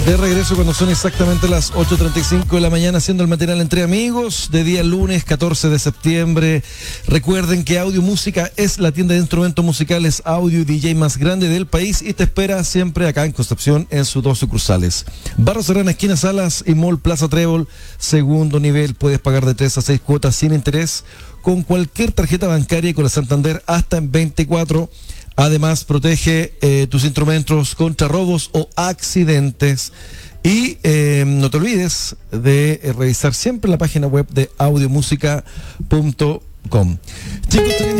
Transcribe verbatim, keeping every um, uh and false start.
De regreso cuando son exactamente las ocho treinta y cinco de la mañana, haciendo el material entre amigos de día lunes catorce de septiembre. Recuerden que Audio Música es la tienda de instrumentos musicales, audio y D J más grande del país y te espera siempre acá en Concepción en sus dos sucursales. Barrio Serrana, esquina Salas y Mall Plaza Trébol, segundo nivel. Puedes pagar de tres a seis cuotas sin interés con cualquier tarjeta bancaria y con la Santander hasta en veinticuatro. Además, protege eh, tus instrumentos contra robos o accidentes. Y eh, no te olvides de eh, revisar siempre la página web de audio música punto com. Chicos,